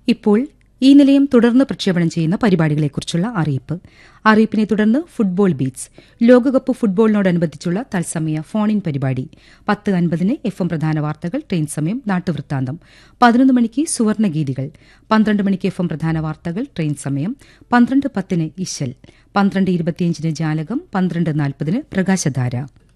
ഇപ്പോൾ ഈ നിലയം തുടർന്ന് പ്രക്ഷേപണം ചെയ്യുന്ന പരിപാടികളെക്കുറിച്ചുള്ള അറിയിപ്പിനെ തുടർന്ന് ഫുട്ബോൾ ബീറ്റ്സ് ലോകകപ്പ് ഫുട്ബോളിനോടനുബന്ധിച്ചുള്ള തത്സമയ ഫോൺ ഇൻ പരിപാടി 10:50 FM പ്രധാന വാർത്തകൾ, ട്രെയിൻ സമയം, നാട്ടുവൃത്താന്തം. 11 മണിക്ക് സുവർണഗീതികൾ, 12 മണിക്ക് FM പ്രധാന വാർത്തകൾ, ട്രെയിൻ സമയം, 12:10 ഇശൽ, 12:25 ജാലകം, 12:40 പ്രകാശധാര.